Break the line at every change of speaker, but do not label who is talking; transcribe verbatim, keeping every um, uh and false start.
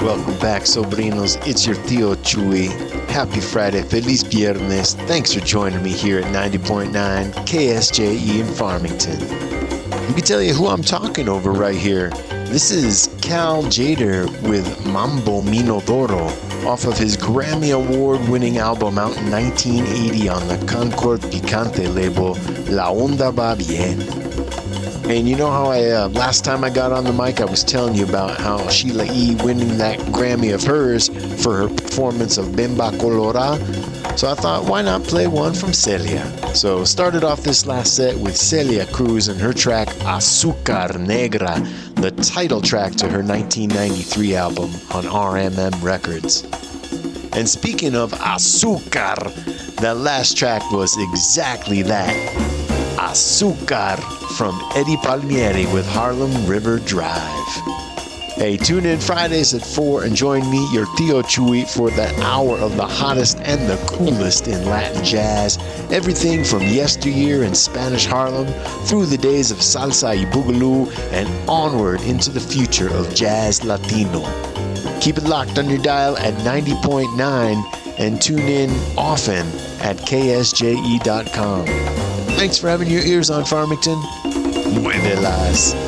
Welcome back, sobrinos. It's your Tio Chuy. Happy Friday. Feliz Viernes. Thanks for joining me here at ninety point nine K S J E in Farmington. Let me tell you who I'm talking over right here. This is Cal Tjader with Mambo Minodoro off of his Grammy Award-winning album out in nineteen eighty on the Concord Picante label, La Onda Va Bien. And you know how I, uh, last time I got on the mic, I was telling you about how Sheila E. winning that Grammy of hers for her performance of Bemba Colora. So I thought, why not play one from Celia? So started off this last set with Celia Cruz and her track Azúcar Negra, the title track to her nineteen ninety-three album on R M M Records. And speaking of azúcar, that last track was exactly that. Azúcar from Eddie Palmieri with Harlem River Drive. Hey, tune in Fridays at four and join me, your Tio Chuy, for that hour of the hottest and the coolest in Latin jazz. Everything from yesteryear in Spanish Harlem through the days of salsa y boogaloo and onward into the future of jazz Latino. Keep it locked on your dial at ninety point nine and tune in often at K S J E dot com. Thanks for having your ears on, Farmington. Muévelas.